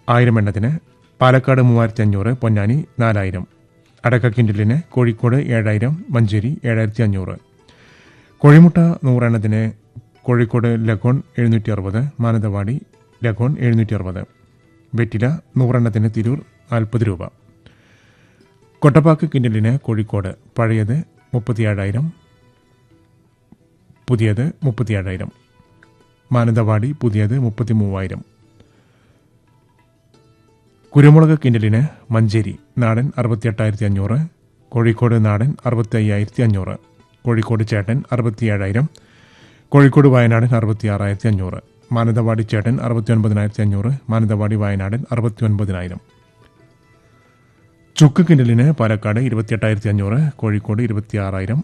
1000 എണ്ണത്തിന്, പാലക്കാട് 3500, പൊന്നാനി 4000. അടക്ക കിൻഡലിന് കോഴിക്കോട് 7000, മഞ്ചേരി 7500. കോഴിമുട്ട 100 എണ്ണത്തിന് കോഴിക്കോട് ലഗോൺ 760, മാനന്തവാടി ലഗോൺ 760. വെറ്റില 100 എണ്ണത്തിന് തിരൂർ 40 രൂപ. കൊട്ടപ്പാക്ക് കിൻഡലിന് കോഴിക്കോട് പഴയത് 37,000, പുതിയത് 37,000. മാനന്തവാടി പുതിയത് 33,000. കുരുമുളക് കിൻഡലിന് മഞ്ചേരി നാടൻ 68,500, കോഴിക്കോട് നാടൻ 65,500, കോഴിക്കോട് ചേട്ടൻ 67,000, കോഴിക്കോട് വയനാടൻ 66,500, മാനന്തവാടി ചേട്ടൻ 69,500, മാനന്തവാടി വയനാടൻ 69,000. ചുക്ക് കിൻഡലിന് പാലക്കാട് 28,500, കോഴിക്കോട് 26,000,